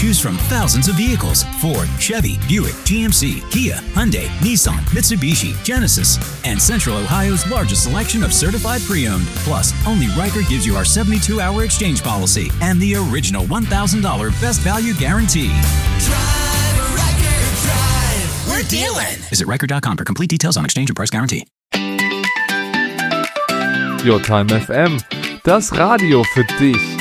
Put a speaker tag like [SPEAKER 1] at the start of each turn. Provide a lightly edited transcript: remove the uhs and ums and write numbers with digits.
[SPEAKER 1] Choose from thousands of vehicles: Ford, Chevy, Buick, GMC, Kia, Hyundai, Nissan, Mitsubishi, Genesis, and Central Ohio's largest selection of certified pre-owned. Plus, only Riker gives you our 72-hour exchange policy and the original $1,000 best value guarantee.
[SPEAKER 2] Drive, Riker, drive. We're dealing.
[SPEAKER 1] Visit Riker.com for complete details on exchange and price guarantee.
[SPEAKER 3] Your Time FM, das Radio für dich.